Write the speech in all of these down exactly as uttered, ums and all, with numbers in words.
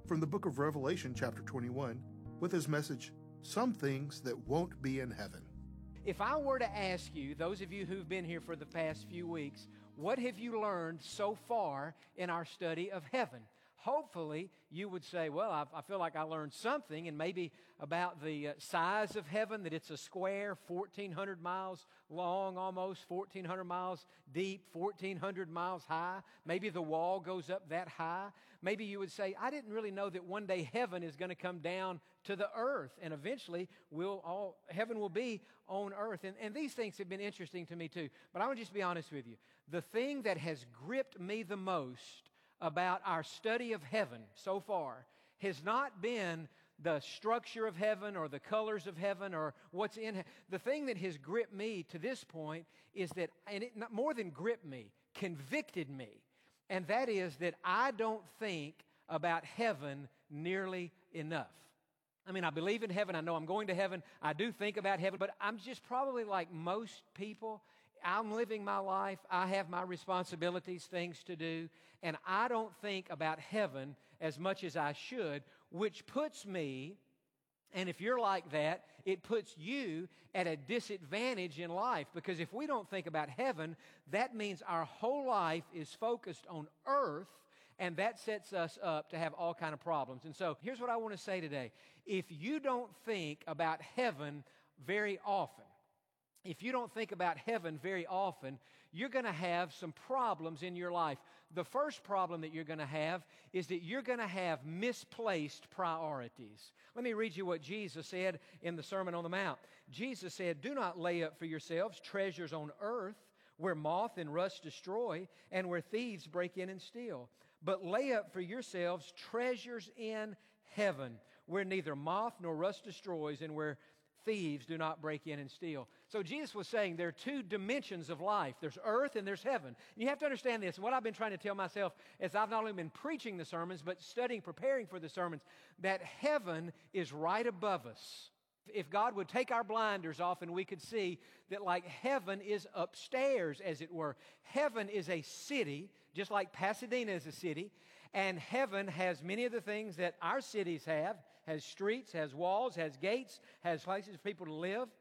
from the book of Revelation, chapter twenty-one, with his message, Some Things That Won't Be in Heaven. If I were to ask you, those of you who've been here for the past few weeks, what have you learned so far in our study of heaven? Hopefully, you would say, well, I, I feel like I learned something, and maybe about the uh, size of heaven, that it's a square, fourteen hundred miles long almost, fourteen hundred miles deep, fourteen hundred miles high. Maybe the wall goes up that high. Maybe you would say, I didn't really know that one day heaven is going to come down to the earth, and eventually we'll all heaven will be on earth. And, and these things have been interesting to me too. But I want to just be honest with you. The thing that has gripped me the most about our study of heaven so far has not been the structure of heaven or the colors of heaven or what's in heaven. The thing that has gripped me to this point is that, and it not more than gripped me, convicted me, and that is that I don't think about heaven nearly enough. I mean, I believe in heaven. I know I'm going to heaven. I do think about heaven, but I'm just probably like most people. I'm living my life. I have my responsibilities, things to do, and I don't think about heaven as much as I should, which puts me, and if you're like that, it puts you at a disadvantage in life, because if we don't think about heaven, that means our whole life is focused on earth, and that sets us up to have all kind of problems. And so here's what I want to say today. If you don't think about heaven very often, if you don't think about heaven very often, you're going to have some problems in your life. The first problem that you're going to have is that you're going to have misplaced priorities. Let me read you what Jesus said in the Sermon on the Mount. Jesus said, "Do not lay up for yourselves treasures on earth, where moth and rust destroy, and where thieves break in and steal. But lay up for yourselves treasures in heaven, where neither moth nor rust destroys, and where thieves do not break in and steal." So Jesus was saying there are two dimensions of life. There's earth and there's heaven. And you have to understand this. And what I've been trying to tell myself as I've not only been preaching the sermons, but studying, preparing for the sermons, that heaven is right above us. If God would take our blinders off and we could see that, like, heaven is upstairs, as it were. Heaven is a city, just like Pasadena is a city, and heaven has many of the things that our cities have, has streets, has walls, has gates, has places for people to live.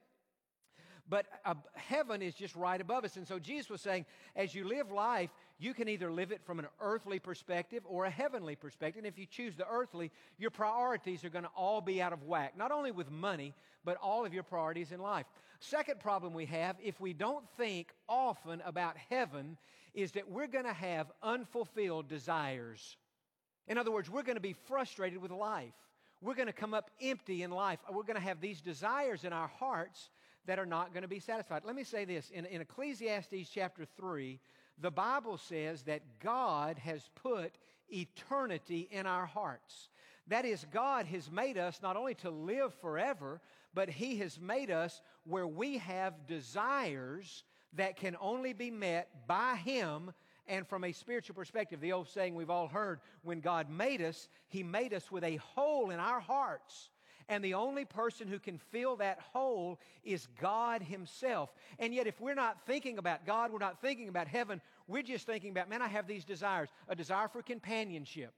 But uh, heaven is just right above us. And so Jesus was saying, as you live life, you can either live it from an earthly perspective or a heavenly perspective. And if you choose the earthly, your priorities are going to all be out of whack. Not only with money, but all of your priorities in life. Second problem we have, if we don't think often about heaven, is that we're going to have unfulfilled desires. In other words, we're going to be frustrated with life. We're going to come up empty in life. We're going to have these desires in our hearts that are not going to be satisfied. Let me say this. In, in Ecclesiastes chapter three, the Bible says that God has put eternity in our hearts. That is, God has made us not only to live forever, but He has made us where we have desires that can only be met by Him. And from a spiritual perspective, the old saying we've all heard, when God made us, He made us with a hole in our hearts. And the only person who can fill that hole is God Himself. And yet if we're not thinking about God, we're not thinking about heaven, we're just thinking about, man, I have these desires. A desire for companionship,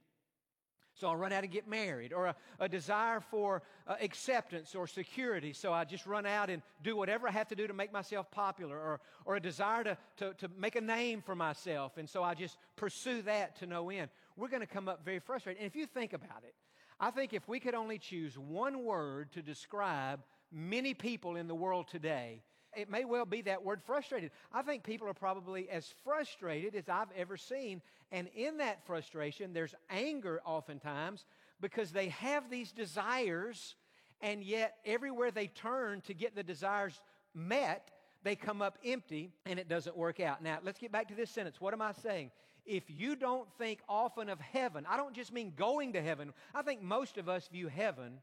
so I'll run out and get married. Or a, a desire for uh, acceptance or security, so I just run out and do whatever I have to do to make myself popular. Or, or a desire to, to, to make a name for myself, and so I just pursue that to no end. We're going to come up very frustrated. And if you think about it, I think if we could only choose one word to describe many people in the world today, it may well be that word, frustrated. I think people are probably as frustrated as I've ever seen. And in that frustration, there's anger oftentimes because they have these desires, and yet everywhere they turn to get the desires met, they come up empty and it doesn't work out. Now, let's get back to this sentence. What am I saying? If you don't think often of heaven, I don't just mean going to heaven. I think most of us view heaven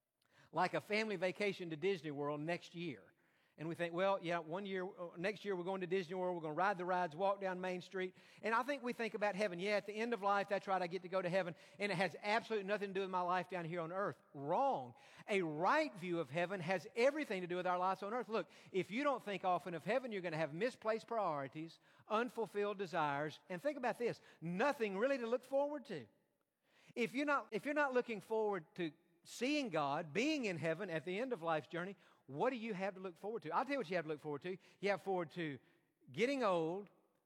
like a family vacation to Disney World next year. And we think, well, yeah, one year, next year we're going to Disney World, we're going to ride the rides, walk down Main Street. And I think we think about heaven. Yeah, at the end of life, that's right, I get to go to heaven. And it has absolutely nothing to do with my life down here on earth. Wrong. A right view of heaven has everything to do with our lives on earth. Look, if you don't think often of heaven, you're going to have misplaced priorities, unfulfilled desires, and think about this, nothing really to look forward to. If you're not, if you're not looking forward to seeing God, being in heaven at the end of life's journey, what do you have to look forward to? I'll tell you what you have to look forward to. You have forward to getting old,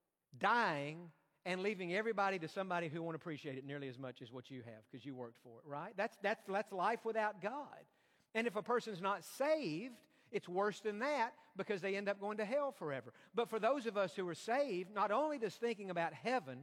dying, and leaving everybody to somebody who won't appreciate it nearly as much as what you have because you worked for it, right? That's, that's, that's life without God. And if a person's not saved, it's worse than that because they end up going to hell forever. But for those of us who are saved, not only does thinking about heaven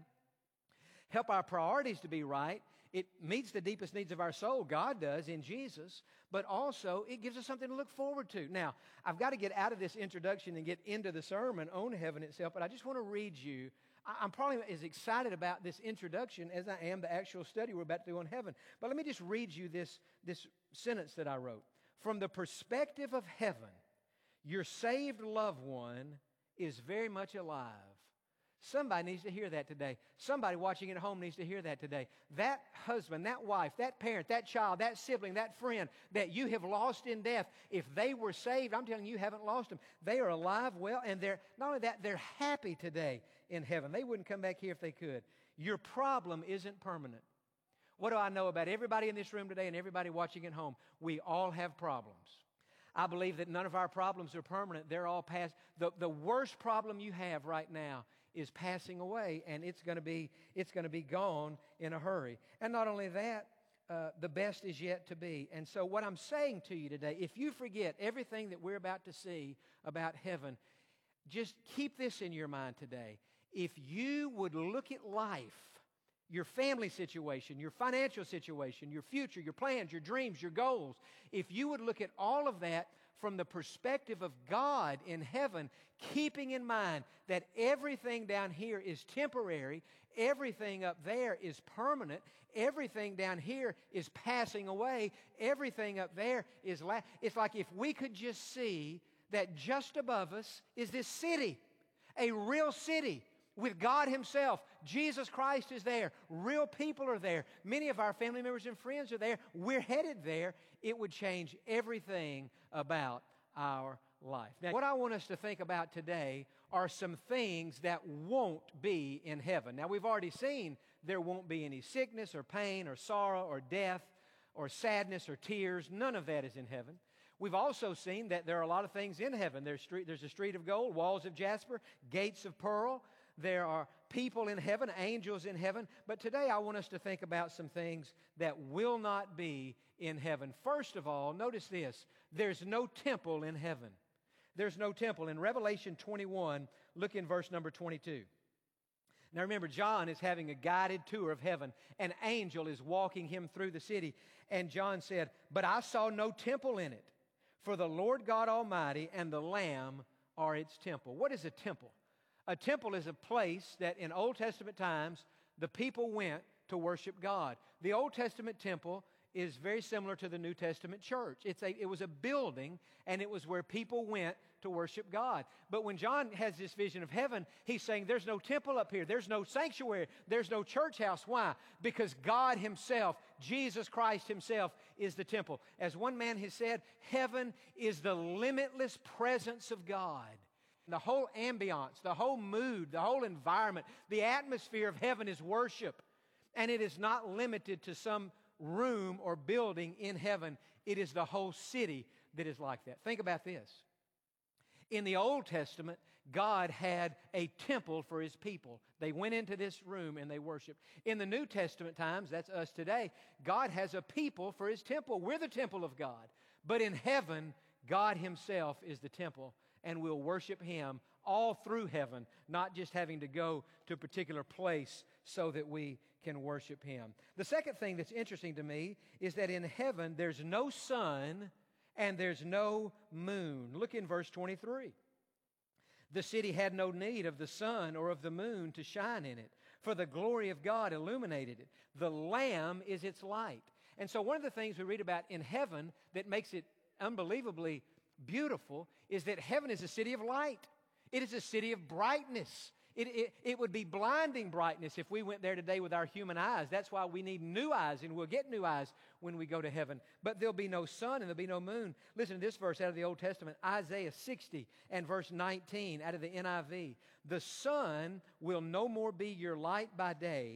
help our priorities to be right, it meets the deepest needs of our soul, God does in Jesus, but also it gives us something to look forward to. Now, I've got to get out of this introduction and get into the sermon on heaven itself, but I just want to read you. I'm probably as excited about this introduction as I am the actual study we're about to do on heaven. But let me just read you this, this sentence that I wrote. From the perspective of heaven, your saved loved one is very much alive. Somebody needs to hear that today. Somebody watching at home needs to hear that today. That husband, that wife, that parent, that child, that sibling, that friend that you have lost in death, if they were saved, I'm telling you, you haven't lost them. They are alive, well, and they're not only that, they're happy today in heaven. They wouldn't come back here if they could. Your problem isn't permanent. What do I know about everybody in this room today and everybody watching at home? We all have problems. I believe that none of our problems are permanent. They're all past. The, the worst problem you have right now is passing away, and it's going to be it's going to be gone in a hurry. And not only that, uh, the best is yet to be. And so what I'm saying to you today, if you forget everything that we're about to see about heaven, just keep this in your mind today. If you would look at life, your family situation, your financial situation, your future, your plans, your dreams, your goals, if you would look at all of that from the perspective of God in heaven, keeping in mind that everything down here is temporary, everything up there is permanent, everything down here is passing away, everything up there is... La- it's like if we could just see that just above us is this city, a real city, with God Himself. Jesus Christ is there. Real people are there. Many of our family members and friends are there. We're headed there. It would change everything about our life. Now, what I want us to think about today are some things that won't be in heaven. Now, we've already seen there won't be any sickness or pain or sorrow or death or sadness or tears. None of that is in heaven. We've also seen that there are a lot of things in heaven. There's, street, there's a street of gold, walls of jasper, gates of pearl. There are people in heaven, angels in heaven. But today I want us to think about some things that will not be in heaven. First of all, notice this. There's no temple in heaven. There's no temple. In Revelation twenty-one, look in verse number twenty-two. Now remember, John is having a guided tour of heaven. An angel is walking him through the city. And John said, "But I saw no temple in it, for the Lord God Almighty and the Lamb are its temple." What is a temple? A temple is a place that in Old Testament times the people went to worship God. The Old Testament temple is very similar to the New Testament church. It's a, it was a building, and it was where people went to worship God. But when John has this vision of heaven, he's saying there's no temple up here. There's no sanctuary. There's no church house. Why? Because God Himself, Jesus Christ Himself, is the temple. As one man has said, heaven is the limitless presence of God. The whole ambiance, the whole mood, the whole environment, the atmosphere of heaven is worship. And it is not limited to some room or building in heaven. It is the whole city that is like that. Think about this. In the Old Testament, God had a temple for His people. They went into this room and they worshiped. In the New Testament times, that's us today, God has a people for His temple. We're the temple of God. But in heaven, God Himself is the temple. And we'll worship Him all through heaven, not just having to go to a particular place so that we can worship Him. The second thing that's interesting to me is that in heaven there's no sun and there's no moon. Look in verse twenty-three. The city had no need of the sun or of the moon to shine in it, for the glory of God illuminated it. The Lamb is its light. And so one of the things we read about in heaven that makes it unbelievably beautiful is that heaven is a city of light. It is a city of brightness. It, it, it would be blinding brightness if we went there today with our human eyes. That's why we need new eyes, and we'll get new eyes when we go to heaven. But there'll be no sun and there'll be no moon. Listen to this verse out of the Old Testament, Isaiah sixty and verse nineteen out of the N I V. The sun will no more be your light by day,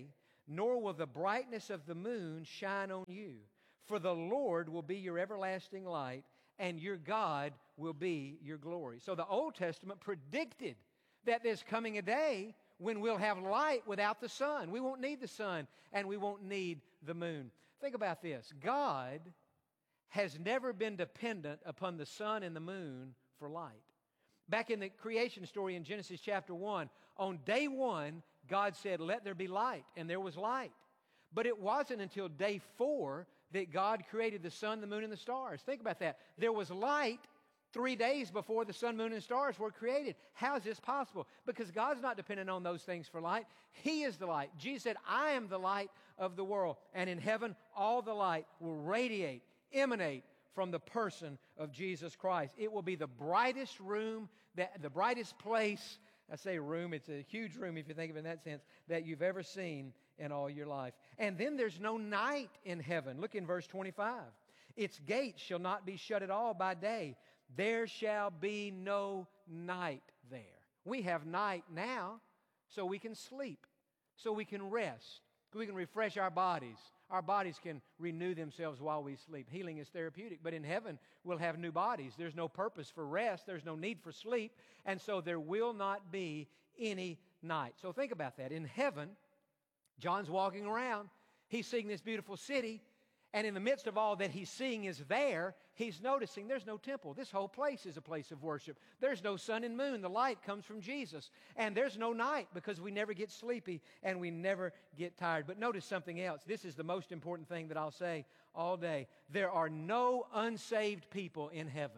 nor will the brightness of the moon shine on you. For the Lord will be your everlasting light, and your God will be your glory. So the Old Testament predicted that there's coming a day when we'll have light without the sun. We won't need the sun, and we won't need the moon. Think about this. God has never been dependent upon the sun and the moon for light. Back in the creation story in Genesis chapter one, on day one, God said, "Let there be light," and there was light. But it wasn't until day four that God created the sun, the moon, and the stars. Think about that. There was light three days before the sun, moon, and stars were created. How is this possible? Because God's not dependent on those things for light. He is the light. Jesus said, "I am the light of the world." And in heaven, all the light will radiate, emanate from the person of Jesus Christ. It will be the brightest room, that, the brightest place. I say room, it's a huge room if you think of it in that sense, that you've ever seen in all your life. And then there's no night in heaven. Look in verse twenty-five. Its gates shall not be shut at all by day. There shall be no night there. We have night now so we can sleep, so we can rest, so we can refresh our bodies. Our bodies can renew themselves while we sleep. Healing is therapeutic. But in heaven, we'll have new bodies. There's no purpose for rest. There's no need for sleep. And so there will not be any night. So think about that. In heaven, John's walking around. He's seeing this beautiful city. And in the midst of all that he's seeing is there, he's noticing there's no temple. This whole place is a place of worship. There's no sun and moon. The light comes from Jesus. And there's no night because we never get sleepy and we never get tired. But notice something else. This is the most important thing that I'll say all day. There are no unsaved people in heaven.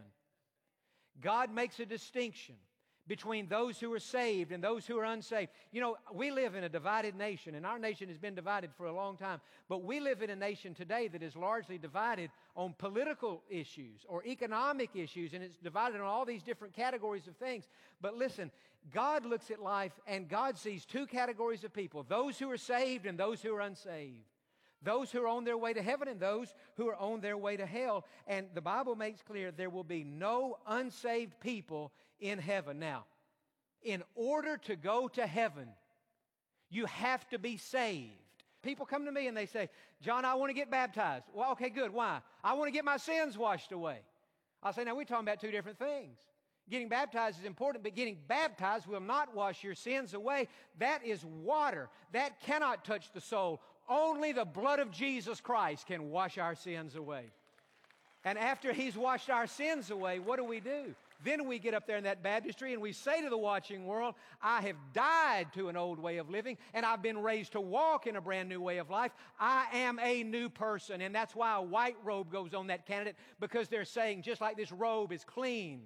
God makes a distinction between those who are saved and those who are unsaved. You know, we live in a divided nation, and our nation has been divided for a long time. But we live in a nation today that is largely divided on political issues or economic issues, and it's divided on all these different categories of things. But listen, God looks at life, and God sees two categories of people, those who are saved and those who are unsaved. Those who are on their way to heaven and those who are on their way to hell. And the Bible makes clear there will be no unsaved people in heaven. Now, in order to go to heaven, you have to be saved. People come to me and they say, "John, I want to get baptized." Well, okay, good. Why? "I want to get my sins washed away." I'll say, now we're talking about two different things. Getting baptized is important, but getting baptized will not wash your sins away. That is water. That cannot touch the soul. Only the blood of Jesus Christ can wash our sins away. And after He's washed our sins away, what do we do? Then we get up there in that baptistry and we say to the watching world, "I have died to an old way of living and I've been raised to walk in a brand new way of life. I am a new person." And that's why a white robe goes on that candidate, because they're saying, just like this robe is clean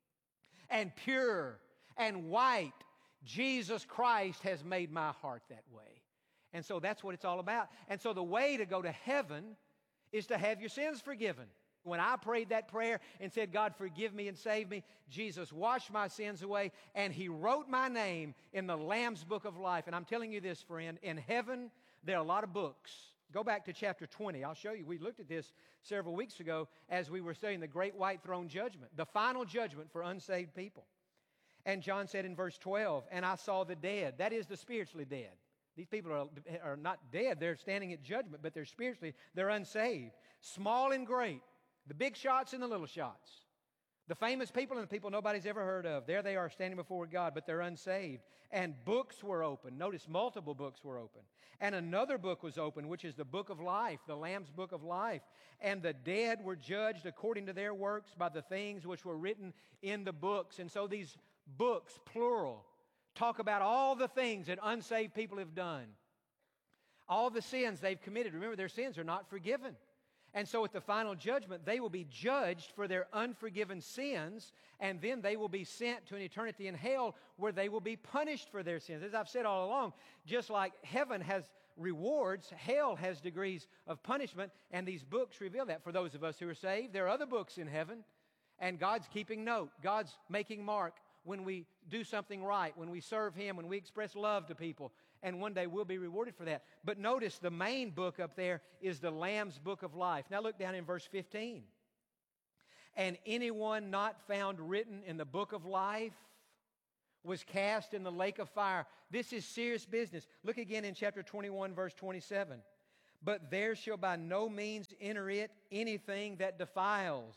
and pure and white, Jesus Christ has made my heart that way. And so that's what it's all about. And so the way to go to heaven is to have your sins forgiven. When I prayed that prayer and said, "God, forgive me and save me," Jesus washed my sins away, and He wrote my name in the Lamb's Book of Life. And I'm telling you this, friend, in heaven, there are a lot of books. Go back to chapter twenty. I'll show you. We looked at this several weeks ago as we were studying the Great White Throne Judgment, the final judgment for unsaved people. And John said in verse twelve, "And I saw the dead," that is the spiritually dead. These people are, are not dead. They're standing at judgment, but they're spiritually, they're unsaved. Small and great, the big shots and the little shots, the famous people and the people nobody's ever heard of. There they are standing before God, but they're unsaved. And books were opened. Notice multiple books were opened. And another book was opened, which is the book of life, the Lamb's Book of Life. And the dead were judged according to their works by the things which were written in the books. And so these books, plural, talk about all the things that unsaved people have done. All the sins they've committed. Remember, their sins are not forgiven. And so at the final judgment, they will be judged for their unforgiven sins, and then they will be sent to an eternity in hell where they will be punished for their sins. As I've said all along, just like heaven has rewards, hell has degrees of punishment, and these books reveal that. For those of us who are saved, there are other books in heaven, and God's keeping note. God's making mark when we do something right, when we serve Him, when we express love to people. And one day we'll be rewarded for that. But notice the main book up there is the Lamb's Book of Life. Now look down in verse fifteen. "And anyone not found written in the book of life was cast in the lake of fire. This is serious business. Look again in chapter twenty-one, verse twenty-seven. But there shall by no means enter it anything that defiles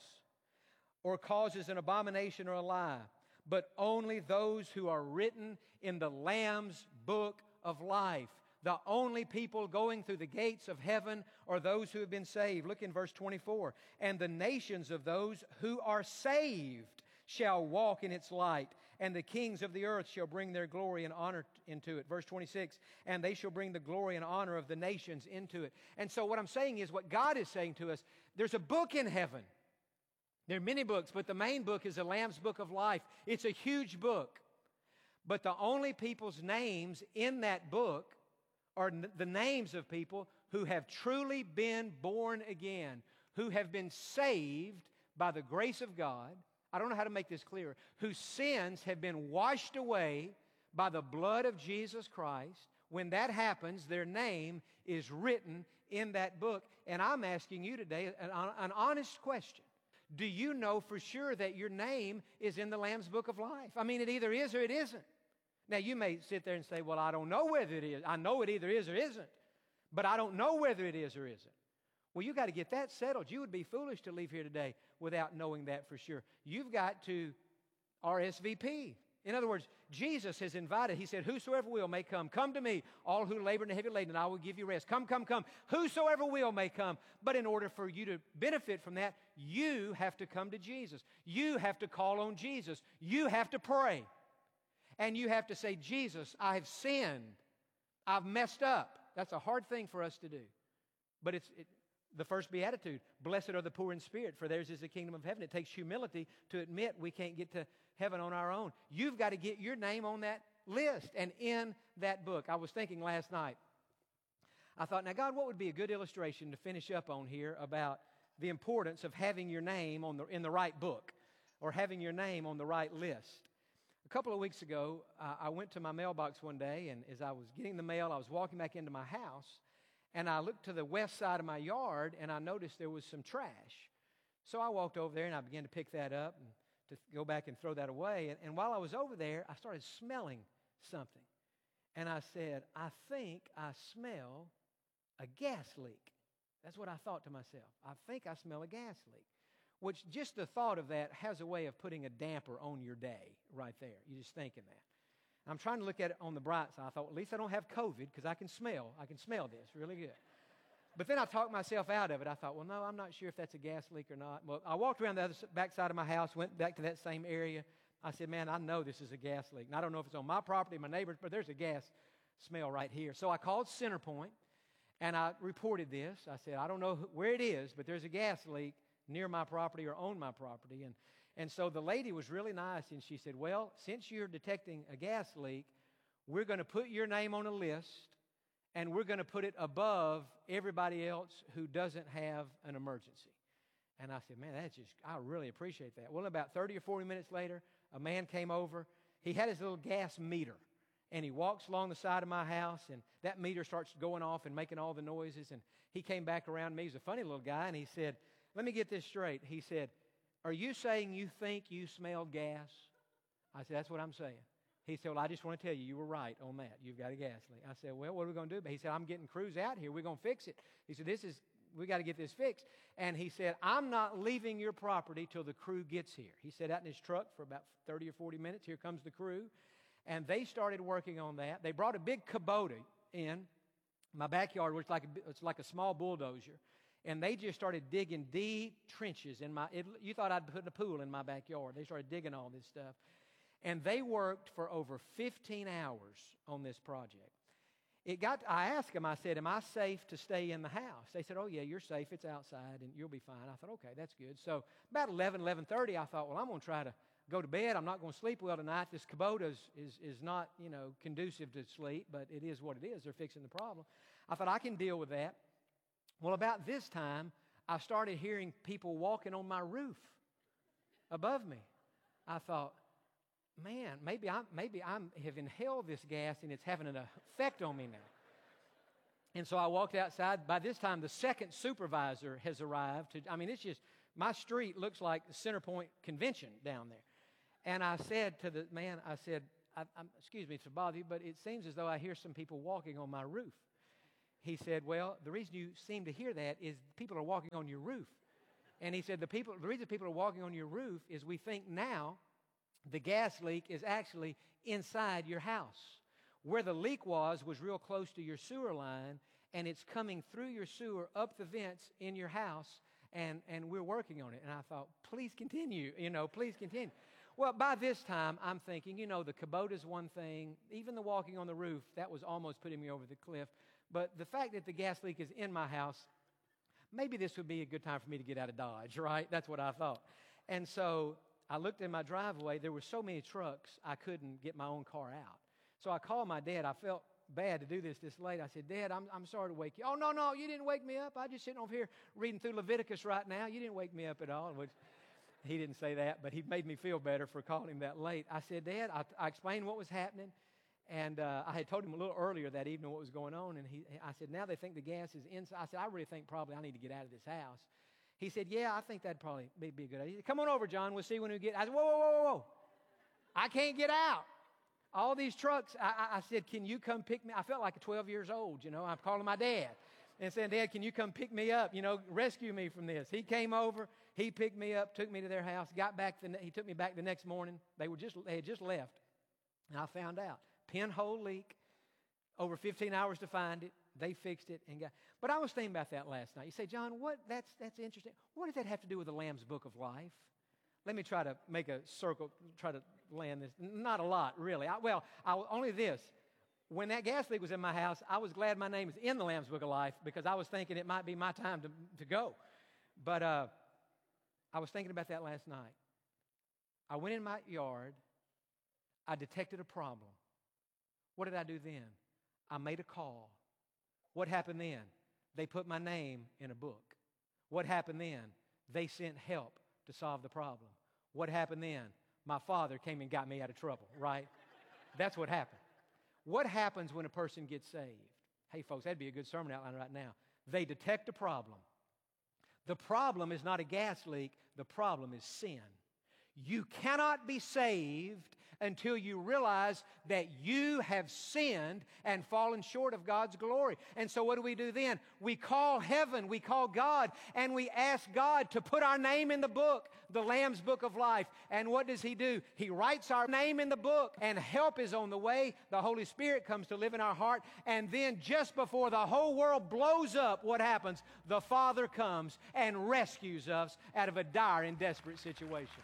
or causes an abomination or a lie, but only those who are written in the Lamb's book of life. The only people going through the gates of heaven are those who have been saved. Look in verse twenty-four. And the nations of those who are saved shall walk in its light, and the kings of the earth shall bring their glory and honor into it. Verse twenty-six, and they shall bring the glory and honor of the nations into it. And so what I'm saying is, what God is saying to us, there's a book in heaven. There are many books, but the main book is the Lamb's book of life. It's a huge book. But the only people's names in that book are the names of people who have truly been born again, who have been saved by the grace of God. I don't know how to make this clearer. Whose sins have been washed away by the blood of Jesus Christ. When that happens, their name is written in that book. And I'm asking you today an, an honest question. Do you know for sure that your name is in the Lamb's book of life? I mean, it either is or it isn't. Now, you may sit there and say, well, I don't know whether it is. I know it either is or isn't, but I don't know whether it is or isn't. Well, you've got to get that settled. You would be foolish to leave here today without knowing that for sure. You've got to R S V P. In other words, Jesus has invited. He said, whosoever will may come. Come to me, all who labor and are heavy laden, and I will give you rest. Come, come, come. Whosoever will may come. But in order for you to benefit from that, you have to come to Jesus. You have to call on Jesus. You have to pray. And you have to say, Jesus, I have sinned. I've messed up. That's a hard thing for us to do. But it's it, the first beatitude. Blessed are the poor in spirit, for theirs is the kingdom of heaven. It takes humility to admit we can't get to heaven on our own. You've got to get your name on that list and in that book. I was thinking last night, I thought, now God, what would be a good illustration to finish up on here about the importance of having your name on the, in the right book or having your name on the right list? A couple of weeks ago, uh, I went to my mailbox one day, and as I was getting the mail, I was walking back into my house, and I looked to the west side of my yard, and I noticed there was some trash. So I walked over there, and I began to pick that up and to go back and throw that away. And, and while I was over there, I started smelling something. And I said, I think I smell a gas leak. That's what I thought to myself. I think I smell a gas leak. Which just the thought of that has a way of putting a damper on your day right there. You're just thinking that. I'm trying to look at it on the bright side. I thought, well, at least I don't have COVID because I can smell. I can smell this really good. But then I talked myself out of it. I thought, well, no, I'm not sure if that's a gas leak or not. Well, I walked around the other back side of my house, went back to that same area. I said, man, I know this is a gas leak. And I don't know if it's on my property, my neighbor's, but there's a gas smell right here. So I called CenterPoint, and I reported this. I said, I don't know where it is, but there's a gas leak near my property or on my property. And, and so the lady was really nice, and she said, well, since you're detecting a gas leak, we're going to put your name on a list, and we're going to put it above everybody else who doesn't have an emergency. And I said, man, that's just, I really appreciate that. Well, about thirty or forty minutes later, a man came over. He had his little gas meter, and he walks along the side of my house, and that meter starts going off and making all the noises. And he came back around me. He's a funny little guy, and he said, let me get this straight. He said, are you saying you think you smelled gas? I said, that's what I'm saying. He said, well, I just want to tell you, you were right on that. You've got a gas leak. I said, well, what are we going to do? He said, I'm getting crews out here. We're going to fix it. He said, this is, we got to get this fixed. And he said, I'm not leaving your property till the crew gets here. He sat out in his truck for about thirty or forty minutes. Here comes the crew. And they started working on that. They brought a big Kubota in. My backyard was like a, it's like a small bulldozer. And they just started digging deep trenches in my, it, you thought I'd put a pool in my backyard. They started digging all this stuff. And they worked for over fifteen hours on this project. It got, I asked them, I said, am I safe to stay in the house? They said, oh yeah, you're safe. It's outside and you'll be fine. I thought, okay, that's good. So about eleven, eleven thirty, I thought, well, I'm going to try to go to bed. I'm not going to sleep well tonight. This Kubota is, is, is not, you know, conducive to sleep, but it is what it is. They're fixing the problem. I thought I can deal with that. Well, about this time, I started hearing people walking on my roof above me. I thought, man, maybe I maybe I have inhaled this gas and it's having an effect on me now. And so I walked outside. By this time, the second supervisor has arrived. To, I mean, it's just, my street looks like the CenterPoint Convention down there. And I said to the man, I said, I, I'm, excuse me to bother you, but it seems as though I hear some people walking on my roof. He said, well, the reason you seem to hear that is people are walking on your roof. And he said, the people, the reason people are walking on your roof is we think now the gas leak is actually inside your house. Where the leak was was real close to your sewer line, and it's coming through your sewer up the vents in your house, and, and we're working on it. And I thought, please continue, you know, please continue. Well, by this time, I'm thinking, you know, the Kubota's one thing. Even the walking on the roof, that was almost putting me over the cliff. But the fact that the gas leak is in my house, maybe this would be a good time for me to get out of Dodge, right? That's what I thought. And so I looked in my driveway. There were so many trucks, I couldn't get my own car out. So I called my dad. I felt bad to do this this late. I said, Dad, I'm, I'm sorry to wake you. Oh, no, no, you didn't wake me up. I was just sitting over here reading through Leviticus right now. You didn't wake me up at all. Which, he didn't say that, but he made me feel better for calling him that late. I said, Dad, I, I explained what was happening. And uh, I had told him a little earlier that evening what was going on. And he, I said, now they think the gas is inside. I said, I really think probably I need to get out of this house. He said, yeah, I think that'd probably be, be a good idea. He said, come on over, John. We'll see when we get. I said, whoa, whoa, whoa, whoa, whoa. I can't get out. All these trucks. I, I, I said, can you come pick me? I felt like twelve years old, you know. I'm calling my dad and saying, Dad, can you come pick me up? You know, rescue me from this. He came over. He picked me up, took me to their house, got back. The, he took me back the next morning. They were just they had just left. And I found out. Pinhole leak. Over fifteen hours to find it. They fixed it and got. But I was thinking about that last night. You say, John, what? That's that's interesting. What does that have to do with the Lamb's Book of Life? Let me try to make a circle, try to land this. Not a lot, really. I, well, I, only this. When that gas leak was in my house, I was glad my name is in the Lamb's Book of Life because I was thinking it might be my time to, to go. But uh, I was thinking about that last night. I went in my yard. I detected a problem. What did I do then? I made a call. What happened then? They put my name in a book. What happened then? They sent help to solve the problem. What happened then? My father came and got me out of trouble, right? That's what happened. What happens when a person gets saved? Hey, folks, that'd be a good sermon outline right now. They detect a problem. The problem is not a gas leak. The problem is sin. You cannot be saved until you realize that you have sinned and fallen short of God's glory. And so what do we do then? We call heaven, we call God, and we ask God to put our name in the book, the Lamb's Book of Life. And what does He do? He writes our name in the book, and help is on the way. The Holy Spirit comes to live in our heart. And then just before the whole world blows up, what happens? The Father comes and rescues us out of a dire and desperate situation.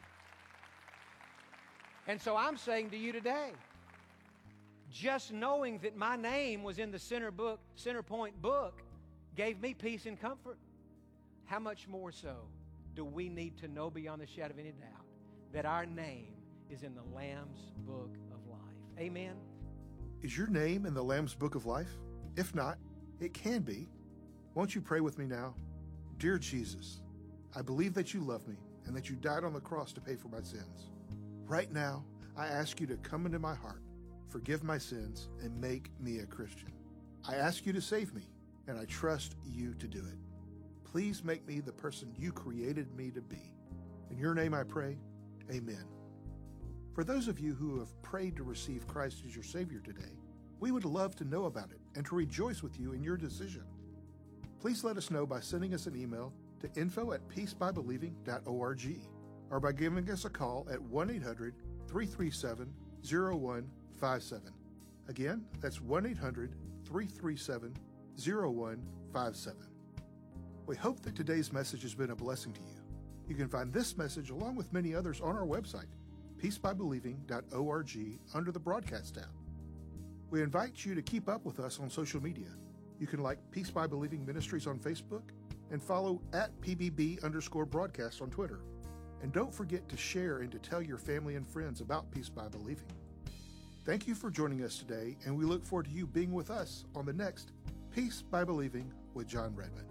And so I'm saying to you today, just knowing that my name was in the center book, center point book gave me peace and comfort. How much more so do we need to know beyond the shadow of any doubt that our name is in the Lamb's Book of Life? Amen? Is your name in the Lamb's Book of Life? If not, it can be. Won't you pray with me now? Dear Jesus, I believe that you love me and that you died on the cross to pay for my sins. Right now, I ask you to come into my heart, forgive my sins, and make me a Christian. I ask you to save me, and I trust you to do it. Please make me the person you created me to be. In your name I pray, amen. For those of you who have prayed to receive Christ as your Savior today, we would love to know about it and to rejoice with you in your decision. Please let us know by sending us an email to info at peace by believing dot org. or by giving us a call at one eight hundred, three three seven, zero one five seven. Again, that's one eight hundred, three three seven, zero one five seven. We hope that today's message has been a blessing to you. You can find this message along with many others on our website, peace by believing dot org, under the Broadcast tab. We invite you to keep up with us on social media. You can like Peace by Believing Ministries on Facebook and follow at P B B underscore broadcast on Twitter. And don't forget to share and to tell your family and friends about Peace by Believing. Thank you for joining us today, and we look forward to you being with us on the next Peace by Believing with John Redmond.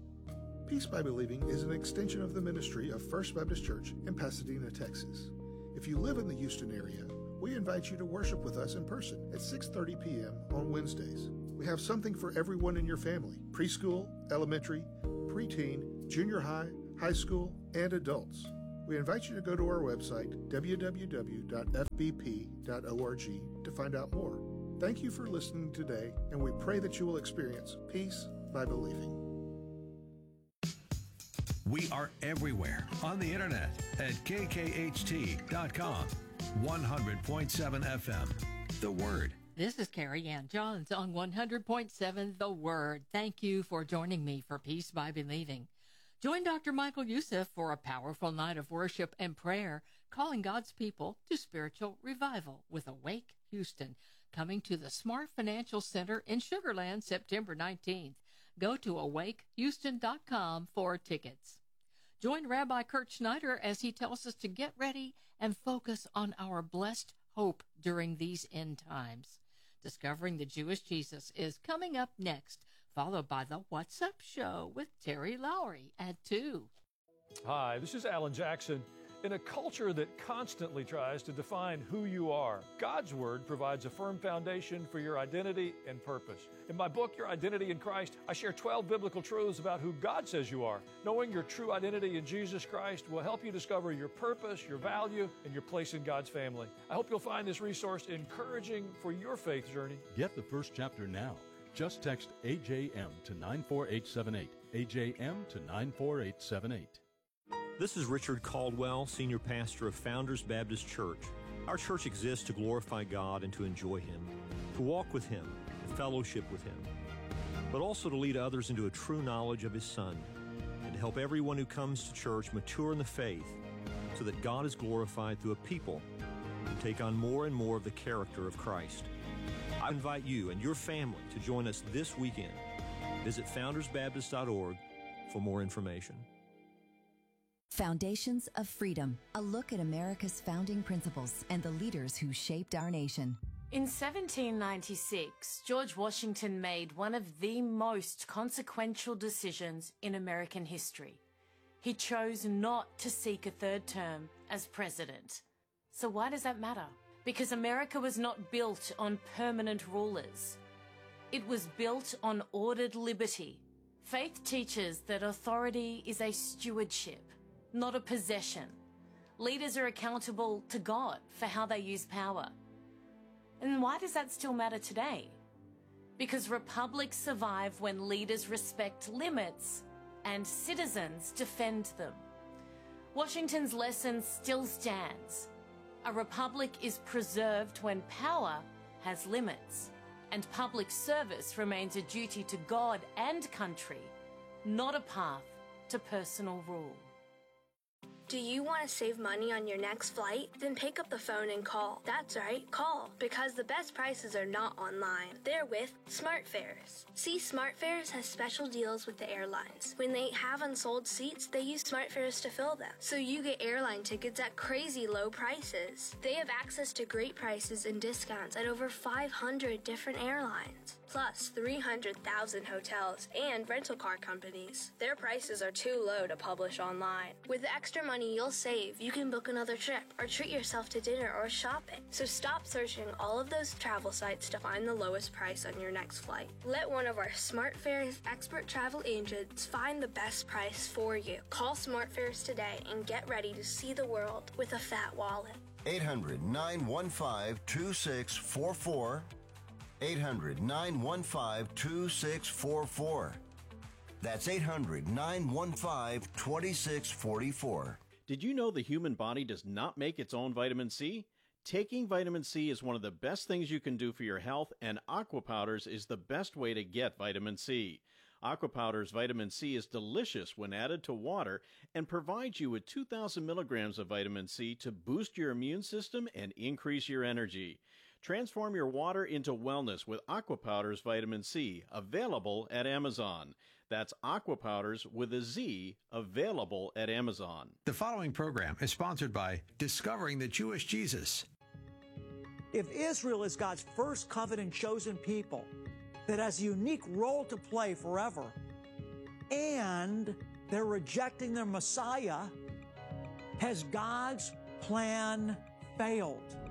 Peace by Believing is an extension of the ministry of First Baptist Church in Pasadena, Texas. If you live in the Houston area, we invite you to worship with us in person at six thirty p.m. on Wednesdays. We have something for everyone in your family: preschool, elementary, preteen, junior high, high school, and adults. We invite you to go to our website, w w w dot f b p dot org, to find out more. Thank you for listening today, and we pray that you will experience peace by believing. We are everywhere on the internet at k k h t dot com. one hundred point seven F M. The Word. This is Carrie Ann Johns on one hundred point seven The Word. Thank you for joining me for Peace by Believing. Join Doctor Michael Youssef for a powerful night of worship and prayer, calling God's people to spiritual revival with Awake Houston, coming to the Smart Financial Center in Sugar Land September nineteenth. Go to awake houston dot com for tickets. Join Rabbi Kurt Schneider as he tells us to get ready and focus on our blessed hope during these end times. Discovering the Jewish Jesus is coming up next, followed by the What's Up Show with Terry Lowry at two. Hi, this is Alan Jackson. In a culture that constantly tries to define who you are, God's Word provides a firm foundation for your identity and purpose. In my book, Your Identity in Christ, I share twelve biblical truths about who God says you are. Knowing your true identity in Jesus Christ will help you discover your purpose, your value, and your place in God's family. I hope you'll find this resource encouraging for your faith journey. Get the first chapter now. Just text A J M to nine four eight seven eight. A J M to nine four eight seven eight. This is Richard Caldwell, Senior Pastor of Founders Baptist Church. Our church exists to glorify God and to enjoy Him, to walk with Him, to fellowship with Him, but also to lead others into a true knowledge of His Son, and to help everyone who comes to church mature in the faith so that God is glorified through a people who take on more and more of the character of Christ. I invite you and your family to join us this weekend. Visit founders baptist dot org for more information. Foundations of Freedom, a look at America's founding principles and the leaders who shaped our nation. In seventeen ninety-six, George Washington made one of the most consequential decisions in American history. He chose not to seek a third term as president. So why does that matter? Because America was not built on permanent rulers. It was built on ordered liberty. Faith teaches that authority is a stewardship, not a possession. Leaders are accountable to God for how they use power. And why does that still matter today? Because republics survive when leaders respect limits and citizens defend them. Washington's lesson still stands. A republic is preserved when power has limits, and public service remains a duty to God and country, not a path to personal rule. Do you want to save money on your next flight? Then pick up the phone and call. That's right, call. Because the best prices are not online. They're with SmartFares. See, SmartFares has special deals with the airlines. When they have unsold seats, they use SmartFares to fill them. So you get airline tickets at crazy low prices. They have access to great prices and discounts at over five hundred different airlines. Plus three hundred thousand hotels and rental car companies. Their prices are too low to publish online. With the extra money you'll save, you can book another trip or treat yourself to dinner or shopping. So stop searching all of those travel sites to find the lowest price on your next flight. Let one of our SmartFares expert travel agents find the best price for you. Call SmartFares today and get ready to see the world with a fat wallet. eight hundred, nine one five, two six four four. eight hundred, nine one five, two six four four. That's eight hundred, nine one five, two six four four. Did you know the human body does not make its own vitamin C? Taking vitamin C is one of the best things you can do for your health, and Aqua Powders is the best way to get vitamin C. Aqua Powders vitamin C is delicious when added to water and provides you with two thousand milligrams of vitamin C to boost your immune system and increase your energy. Transform your water into wellness with Aqua Powders Vitamin C, available at Amazon. That's Aqua Powders with a Z, available at Amazon. The following program is sponsored by Discovering the Jewish Jesus. If Israel is God's first covenant chosen people that has a unique role to play forever, and they're rejecting their Messiah, has God's plan failed.